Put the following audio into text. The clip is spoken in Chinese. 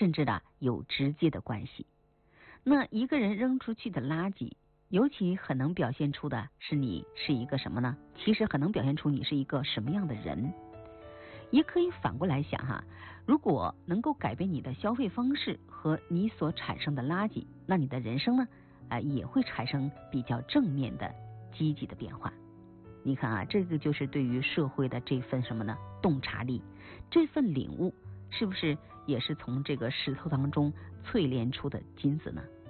甚至呢有直接的关系。那一个人扔出去的垃圾，尤其很能表现出的是你是一个什么呢？其实很能表现出你是一个什么样的人。也可以反过来想哈，如果能够改变你的消费方式和你所产生的垃圾，那你的人生呢，也会产生比较正面的积极的变化。你看啊，这个就是对于社会的这份什么呢？洞察力，这份领悟，是不是也是从这个石头当中淬炼出的金子呢？